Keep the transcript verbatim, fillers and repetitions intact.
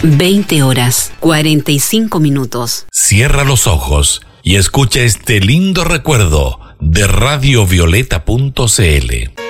veinte horas, cuarenta y cinco minutos. Cierra los ojos y escucha este lindo recuerdo de radio violeta punto c l.